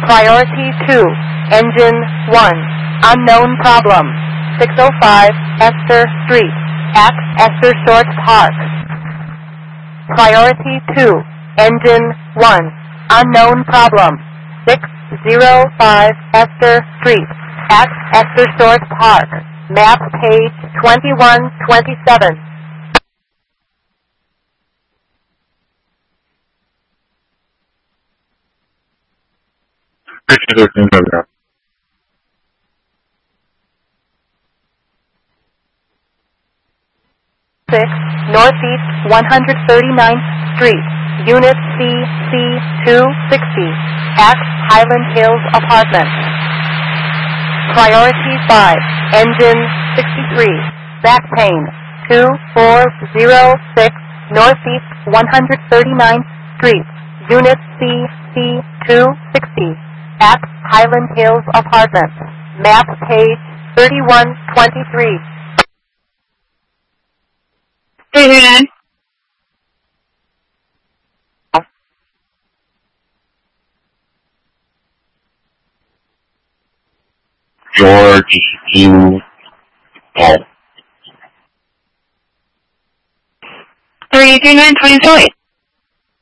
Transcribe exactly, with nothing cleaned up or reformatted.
Priority two, Engine one, unknown problem, six oh five Esther Street, at Esther Short Park. Priority two, Engine one, unknown problem, six oh five Esther Street, at Esther Short Park. Map page twenty-one twenty-seven. six, Northeast one hundred thirty-ninth Street, Unit C C two sixty, at Highland Hills Apartments. Priority five, Engine sixty-three, back pain, two four oh six, Northeast one hundred thirty-ninth Street, Unit C C two sixty, at Highland Hills Apartments. Map page thirty-one twenty-three. Hey, George U. Paul. three three nine twenty-two.